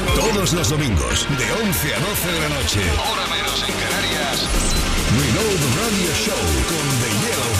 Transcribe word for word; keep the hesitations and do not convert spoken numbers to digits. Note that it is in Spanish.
Todos los domingos, de once a doce de la noche. Hora menos en Canarias. Reload Radio Show con The Yellow